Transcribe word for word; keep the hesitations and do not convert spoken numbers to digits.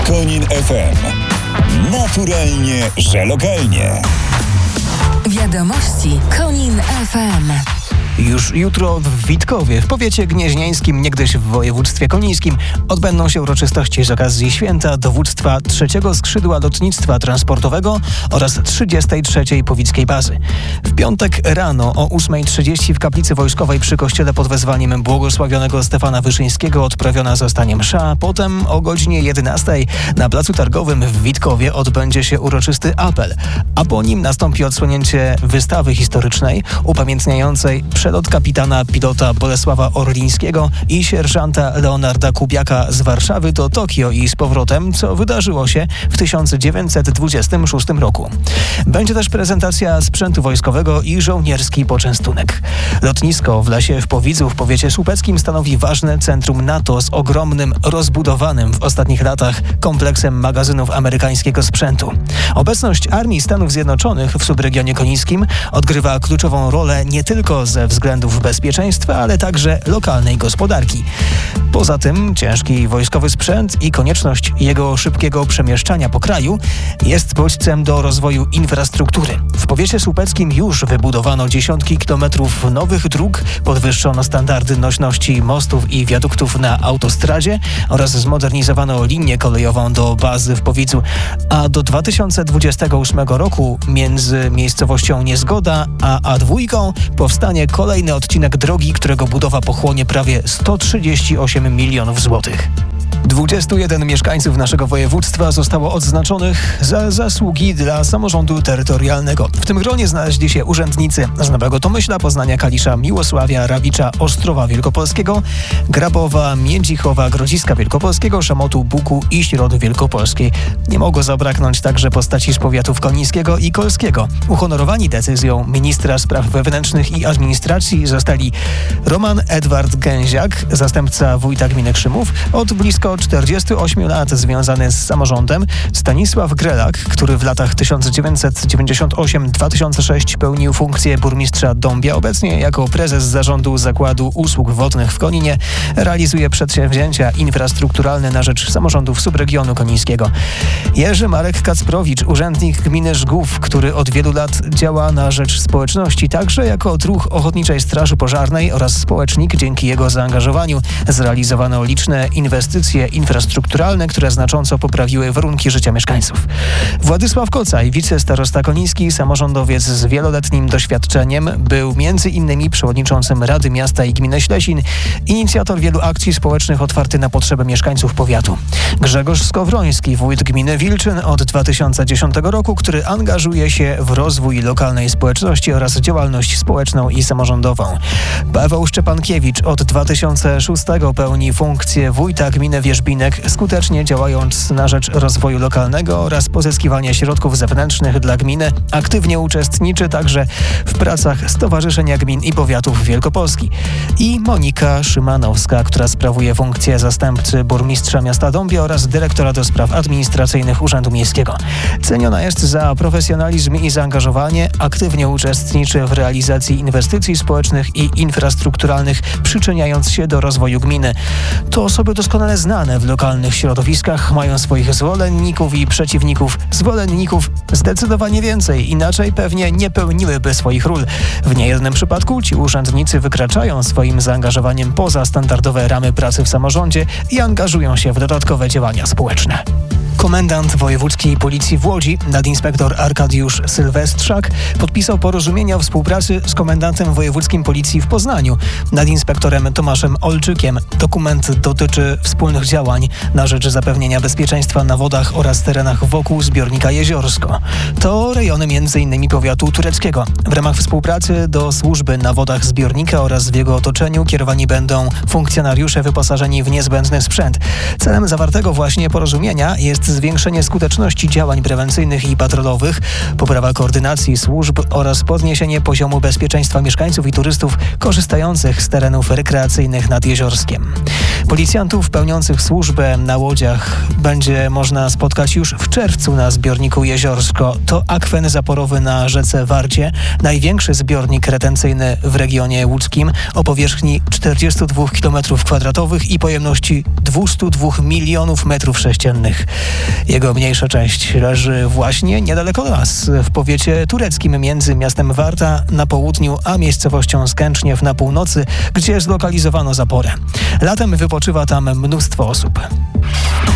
Konin F M. Naturalnie, że lokalnie. Wiadomości Konin F M. Już jutro w Witkowie, w powiecie gnieźnieńskim, niegdyś w województwie konińskim, odbędą się uroczystości z okazji święta dowództwa trzeciego skrzydła lotnictwa transportowego oraz trzydziestej trzeciej powickiej bazy. W piątek rano o ósmej trzydzieści w kaplicy wojskowej przy kościele pod wezwaniem błogosławionego Stefana Wyszyńskiego odprawiona zostanie msza. Potem o godzinie jedenastej na placu targowym w Witkowie odbędzie się uroczysty apel, a po nim nastąpi odsłonięcie wystawy historycznej upamiętniającej przelot kapitana pilota Bolesława Orlińskiego i sierżanta Leonarda Kubiaka z Warszawy do Tokio i z powrotem, co wydarzyło się w tysiąc dziewięćset dwudziestym szóstym roku. Będzie też prezentacja sprzętu wojskowego i żołnierski poczęstunek. Lotnisko w Lesie w Powidzu w powiecie słupeckim stanowi ważne centrum NATO z ogromnym, rozbudowanym w ostatnich latach kompleksem magazynów amerykańskiego sprzętu. Obecność Armii Stanów Zjednoczonych w subregionie konińskim odgrywa kluczową rolę nie tylko ze względów bezpieczeństwa, ale także lokalnej gospodarki. Poza tym ciężki wojskowy sprzęt i konieczność jego szybkiego przemieszczania po kraju jest bodźcem do rozwoju infrastruktury. W powiecie słupeckim już wybudowano dziesiątki kilometrów nowych dróg, podwyższono standardy nośności mostów i wiaduktów na autostradzie oraz zmodernizowano linię kolejową do bazy w Powidzu, a do dwa tysiące dwudziestego ósmego roku między miejscowością Niezgoda a A dwa powstanie kolejny odcinek drogi, którego budowa pochłonie prawie sto trzydzieści osiem milionów złotych. dwudziestu jeden mieszkańców naszego województwa zostało odznaczonych za zasługi dla samorządu terytorialnego. W tym gronie znaleźli się urzędnicy z Nowego Tomyśla, Poznania, Kalisza, Miłosławia, Rawicza, Ostrowa Wielkopolskiego, Grabowa, Międzichowa, Grodziska Wielkopolskiego, Szamotu, Buku i Środy Wielkopolskiej. Nie mogło zabraknąć także postaci z powiatów konińskiego i kolskiego. Uhonorowani decyzją ministra spraw wewnętrznych i administracji zostali Roman Edward Gęziak, zastępca wójta gminy Krzymów, od blisko czterdziestu ośmiu lat związany z samorządem, Stanisław Grelak, który w latach tysiąc dziewięćset dziewięćdziesiątym ósmym do dwa tysiące szóstego pełnił funkcję burmistrza Dąbia, obecnie jako prezes zarządu Zakładu Usług Wodnych w Koninie realizuje przedsięwzięcia infrastrukturalne na rzecz samorządów subregionu konińskiego. Jerzy Marek Kacprowicz, urzędnik gminy Żgów, który od wielu lat działa na rzecz społeczności, także jako druh Ochotniczej Straży Pożarnej oraz społecznik. Dzięki jego zaangażowaniu zrealizowano liczne inwestycje infrastrukturalne, które znacząco poprawiły warunki życia mieszkańców. Władysław Kocaj, wicestarosta koniński, samorządowiec z wieloletnim doświadczeniem, był między innymi przewodniczącym Rady Miasta i Gminy Ślesin, inicjator wielu akcji społecznych otwarty na potrzeby mieszkańców powiatu. Grzegorz Skowroński, wójt gminy Wilczyn od dwa tysiące dziesiątego roku, który angażuje się w rozwój lokalnej społeczności oraz działalność społeczną i samorządową. Paweł Szczepankiewicz od dwa tysiące szóstego pełni funkcję wójta gminy Wierzbinek, skutecznie działając na rzecz rozwoju lokalnego oraz pozyskiwania środków zewnętrznych dla gminy. Aktywnie uczestniczy także w pracach Stowarzyszenia Gmin i Powiatów Wielkopolski. I Monika Szymanowska, która sprawuje funkcję zastępcy burmistrza miasta Dąbia oraz dyrektora do spraw administracyjnych Urzędu Miejskiego. Ceniona jest za profesjonalizm i zaangażowanie, aktywnie uczestniczy w realizacji inwestycji społecznych i infrastrukturalnych, przyczyniając się do rozwoju gminy. To osoby doskonale znane w lokalnych środowiskach, mają swoich zwolenników i przeciwników. Zwolenników zdecydowanie więcej, inaczej pewnie nie pełniłyby swoich ról. W niejednym przypadku ci urzędnicy wykraczają swoim zaangażowaniem poza standardowe ramy pracy w samorządzie i angażują się w dodatkowe działania społeczne. Komendant wojewódzkiej policji w Łodzi, nadinspektor Arkadiusz Sylwestrzak, podpisał porozumienie o współpracy z komendantem wojewódzkim policji w Poznaniu, nadinspektorem Tomaszem Olczykiem. Dokument dotyczy wspólnych działań na rzecz zapewnienia bezpieczeństwa na wodach oraz terenach wokół zbiornika Jeziorsko. To rejony między innymi powiatu tureckiego. W ramach współpracy do służby na wodach zbiornika oraz w jego otoczeniu kierowani będą funkcjonariusze wyposażeni w niezbędny sprzęt. Celem zawartego właśnie porozumienia jest zwiększenie skuteczności działań prewencyjnych i patrolowych, poprawa koordynacji służb oraz podniesienie poziomu bezpieczeństwa mieszkańców i turystów korzystających z terenów rekreacyjnych nad Jeziorskiem. Policjantów pełniących służbę na łodziach będzie można spotkać już w czerwcu na zbiorniku Jeziorsko. To akwen zaporowy na rzece Warcie, największy zbiornik retencyjny w regionie łódzkim o powierzchni czterdzieści dwa kilometrów kwadratowych i pojemności dwieście dwa milionów metrów sześciennych. Jego mniejsza część leży właśnie niedaleko nas, w powiecie tureckim między miastem Warta na południu, a miejscowością Skęczniew na północy, gdzie zlokalizowano zaporę. Latem wypoczywa tam mnóstwo osób.